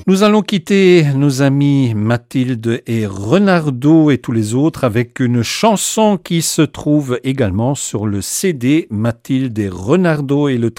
Nous allons quitter nos amis Mathilde et Renardo et tous les autres avec une chanson qui se trouve également sur le CD Mathilde et Renardo et le